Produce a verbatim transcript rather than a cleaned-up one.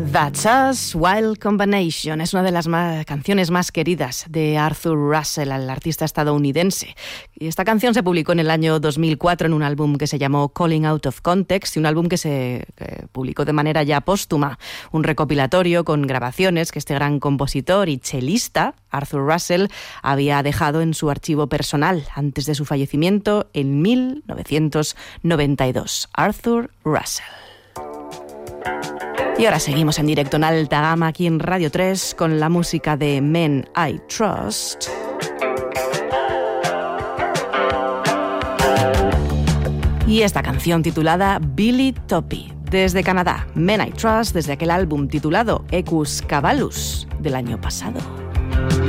That's Us, Wild Combination. Es una de las más, canciones más queridas de Arthur Russell, el artista estadounidense. Y esta canción se publicó en el año dos mil cuatro en un álbum que se llamó Calling Out of Context, y un álbum que se que publicó de manera ya póstuma, un recopilatorio con grabaciones que este gran compositor y chelista, Arthur Russell, había dejado en su archivo personal antes de su fallecimiento en mil novecientos noventa y dos. Arthur Russell. Y ahora seguimos en directo en alta gama aquí en Radio tres con la música de Men I Trust. Y esta canción titulada Billy Toppy, desde Canadá. Men I Trust, desde aquel álbum titulado Ecus Cabalus del año pasado.